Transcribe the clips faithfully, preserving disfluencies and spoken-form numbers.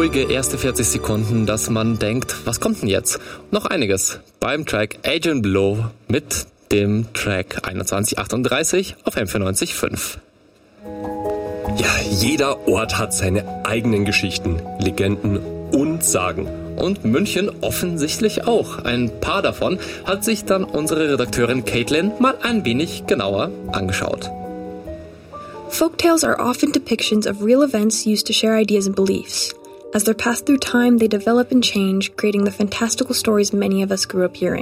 ruhige erste vierzig Sekunden, dass man denkt, was kommt denn jetzt? Noch einiges beim Track Agent Blow mit dem Track einundzwanzig achtunddreißig auf M vierundneunzig Komma fünf. Ja, jeder Ort hat seine eigenen Geschichten, Legenden und Sagen. Und München offensichtlich auch. Ein paar davon hat sich dann unsere Redakteurin Caitlin mal ein wenig genauer angeschaut. Folktales are often depictions of real events used to share ideas and beliefs. As they're passed through time, they develop and change, creating the fantastical stories many of us grew up hearing.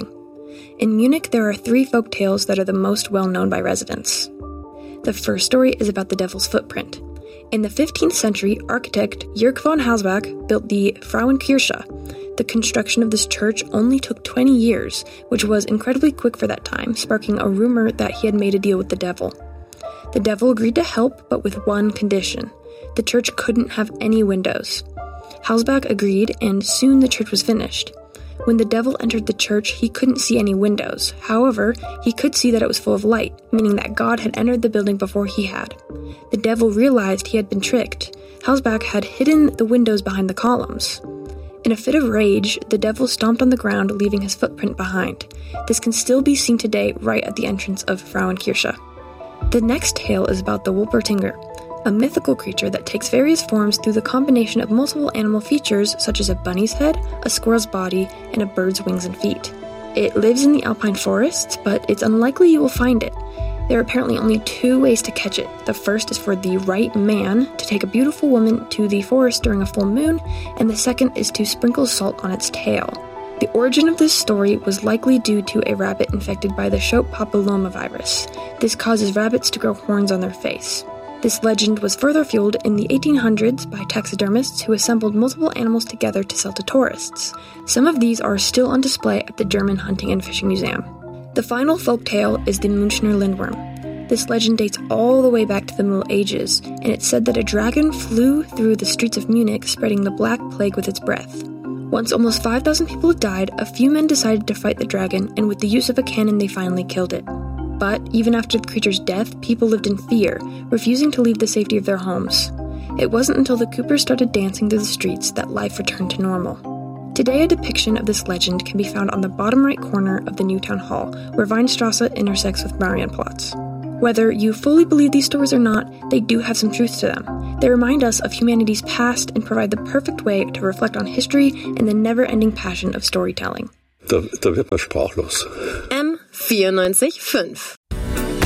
In Munich, there are three folktales that are the most well-known by residents. The first story is about the Devil's Footprint. In the fifteenth century, architect Jörg von Halsbach built the Frauenkirche. The construction of this church only took twenty years, which was incredibly quick for that time, sparking a rumor that he had made a deal with the devil. The devil agreed to help, but with one condition. The church couldn't have any windows. Halsbach agreed, and soon the church was finished. When the devil entered the church, he couldn't see any windows. However, he could see that it was full of light, meaning that God had entered the building before he had. The devil realized he had been tricked. Halsbach had hidden the windows behind the columns. In a fit of rage, the devil stomped on the ground, leaving his footprint behind. This can still be seen today right at the entrance of Frauenkirche. The next tale is about the Wolpertinger, a mythical creature that takes various forms through the combination of multiple animal features such as a bunny's head, a squirrel's body, and a bird's wings and feet. It lives in the alpine forests, but it's unlikely you will find it. There are apparently only two ways to catch it. The first is for the right man to take a beautiful woman to the forest during a full moon, and the second is to sprinkle salt on its tail. The origin of this story was likely due to a rabbit infected by the Schott papillomavirus. This causes rabbits to grow horns on their face. This legend was further fueled in the eighteen hundreds by taxidermists who assembled multiple animals together to sell to tourists. Some of these are still on display at the German Hunting and Fishing Museum. The final folktale is the Münchner Lindworm. This legend dates all the way back to the Middle Ages, and it's said that a dragon flew through the streets of Munich, spreading the Black Plague with its breath. Once almost five thousand people had died, a few men decided to fight the dragon, and with the use of a cannon they finally killed it. But even after the creature's death, people lived in fear, refusing to leave the safety of their homes. It wasn't until the Coopers started dancing through the streets that life returned to normal. Today, a depiction of this legend can be found on the bottom right corner of the new town hall, where Weinstrasse intersects with Marienplatz. Whether you fully believe these stories or not, they do have some truth to them. They remind us of humanity's past and provide the perfect way to reflect on history and the never-ending passion of storytelling. Da, da wird man sprachlos. M vierundneunzig Komma fünf